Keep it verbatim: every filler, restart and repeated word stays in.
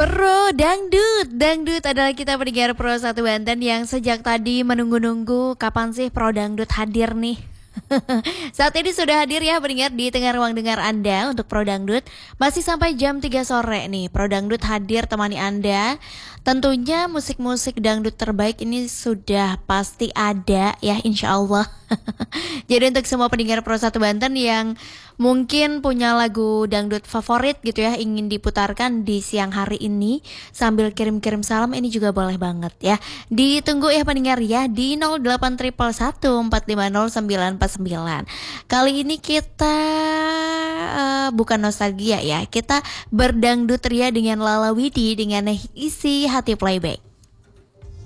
Pro Dangdut, Dangdut adalah kita pendengar Pro satu Banten yang sejak tadi menunggu-nunggu kapan sih Pro Dangdut hadir nih. Saat ini sudah hadir ya pendengar di tengah ruang dengar Anda untuk Pro Dangdut. Masih sampai jam tiga sore nih Pro Dangdut hadir temani Anda. Tentunya musik-musik dangdut terbaik ini sudah pasti ada ya insya Allah. Jadi untuk semua pendengar Pro satu Banten yang mungkin punya lagu dangdut favorit gitu ya, ingin diputarkan di siang hari ini sambil kirim-kirim salam, ini juga boleh banget ya. Ditunggu ya pendengar ya di nol delapan satu satu empat lima nol sembilan empat sembilan. Kali ini kita uh, bukan nostalgia ya, kita berdangdut ria dengan Lala Widi dengan isi hati playback.